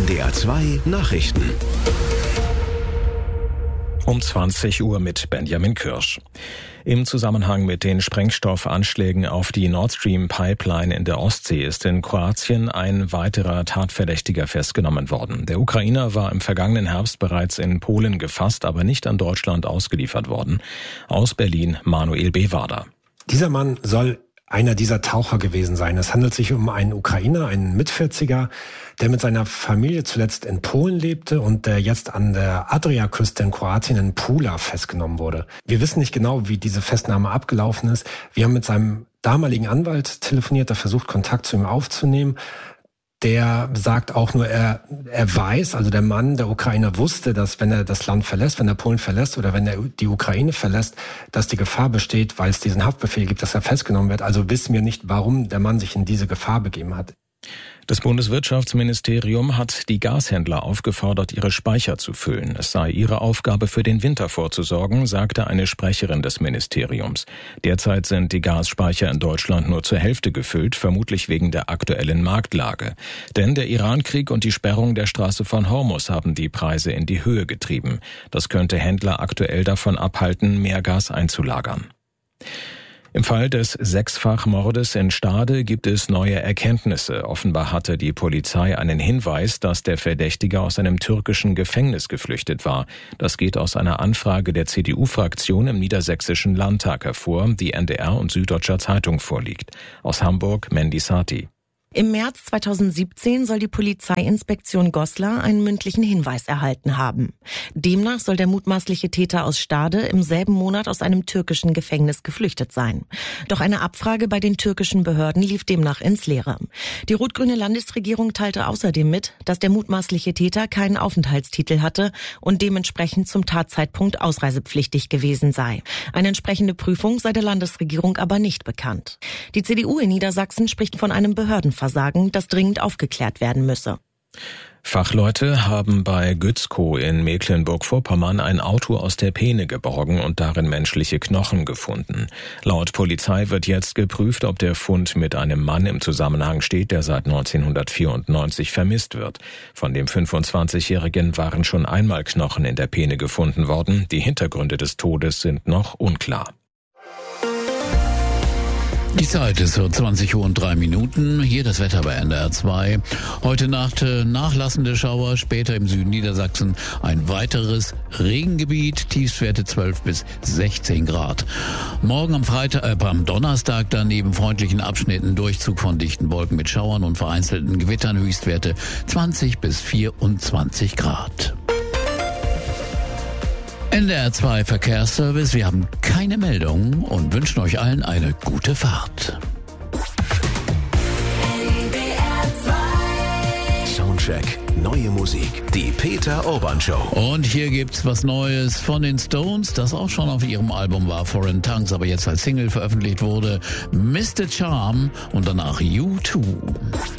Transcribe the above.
NDR 2 Nachrichten. Um 20 Uhr mit Benjamin Kirsch. Im Zusammenhang mit den Sprengstoffanschlägen auf die Nord Stream Pipeline in der Ostsee ist in Kroatien ein weiterer Tatverdächtiger festgenommen worden. Der Ukrainer war im vergangenen Herbst bereits in Polen gefasst, aber nicht an Deutschland ausgeliefert worden. Aus Berlin Manuel Bewader. Dieser Mann soll einer dieser Taucher gewesen sein. Es handelt sich um einen Ukrainer, einen Mit-40er, der mit seiner Familie zuletzt in Polen lebte und der jetzt an der Adriaküste in Kroatien in Pula festgenommen wurde. Wir wissen nicht genau, wie diese Festnahme abgelaufen ist. Wir haben mit seinem damaligen Anwalt telefoniert, der versucht, Kontakt zu ihm aufzunehmen. Der sagt auch nur, er weiß, also der Mann, der Ukrainer wusste, dass wenn er das Land verlässt, wenn er Polen verlässt oder wenn er die Ukraine verlässt, dass die Gefahr besteht, weil es diesen Haftbefehl gibt, dass er festgenommen wird. Also wissen wir nicht, warum der Mann sich in diese Gefahr begeben hat. Das Bundeswirtschaftsministerium hat die Gashändler aufgefordert, ihre Speicher zu füllen. Es sei ihre Aufgabe, für den Winter vorzusorgen, sagte eine Sprecherin des Ministeriums. Derzeit sind die Gasspeicher in Deutschland nur zur Hälfte gefüllt, vermutlich wegen der aktuellen Marktlage. Denn der Irankrieg und die Sperrung der Straße von Hormuz haben die Preise in die Höhe getrieben. Das könnte Händler aktuell davon abhalten, mehr Gas einzulagern. Im Fall des Sechsfachmordes in Stade gibt es neue Erkenntnisse. Offenbar hatte die Polizei einen Hinweis, dass der Verdächtige aus einem türkischen Gefängnis geflüchtet war. Das geht aus einer Anfrage der CDU-Fraktion im Niedersächsischen Landtag hervor, die NDR und Süddeutscher Zeitung vorliegt. Aus Hamburg Mandy Sati. Im März 2017 soll die Polizeiinspektion Goslar einen mündlichen Hinweis erhalten haben. Demnach soll der mutmaßliche Täter aus Stade im selben Monat aus einem türkischen Gefängnis geflüchtet sein. Doch eine Abfrage bei den türkischen Behörden lief demnach ins Leere. Die rot-grüne Landesregierung teilte außerdem mit, dass der mutmaßliche Täter keinen Aufenthaltstitel hatte und dementsprechend zum Tatzeitpunkt ausreisepflichtig gewesen sei. Eine entsprechende Prüfung sei der Landesregierung aber nicht bekannt. Die CDU in Niedersachsen spricht von einem Behördenversagen, das dringend aufgeklärt werden müsse. Fachleute haben bei Gützkow in Mecklenburg-Vorpommern ein Auto aus der Peene geborgen und darin menschliche Knochen gefunden. Laut Polizei wird jetzt geprüft, ob der Fund mit einem Mann im Zusammenhang steht, der seit 1994 vermisst wird. Von dem 25-Jährigen waren schon einmal Knochen in der Peene gefunden worden. Die Hintergründe des Todes sind noch unklar. Die Zeit ist so 20:03. Hier das Wetter bei NDR 2. Heute Nacht nachlassende Schauer, später im Süden Niedersachsen ein weiteres Regengebiet, Tiefstwerte 12 bis 16 Grad. Morgen am Donnerstag dann neben freundlichen Abschnitten Durchzug von dichten Wolken mit Schauern und vereinzelten Gewittern, Höchstwerte 20 bis 24 Grad. NDR 2 Verkehrsservice, wir haben keine Meldungen und wünschen euch allen eine gute Fahrt. Soundcheck, neue Musik, die Peter Urban Show. Und hier gibt's was Neues von den Stones, das auch schon auf ihrem Album war, Foreign Tongues, aber jetzt als Single veröffentlicht wurde. Mr. Charm und danach U2.